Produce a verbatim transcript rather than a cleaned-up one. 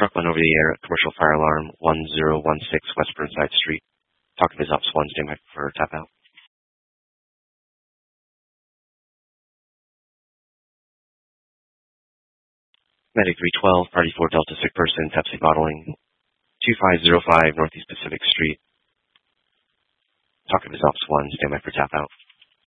truck went over the air at commercial fire alarm one zero one six West Burnside Street. Talking to Ops one, stand by for tap out. Medic three twelve, Party four Delta sick person, Pepsi bottling, two five zero five Northeast Pacific Street. Talking to Ops one, stand by for tap out.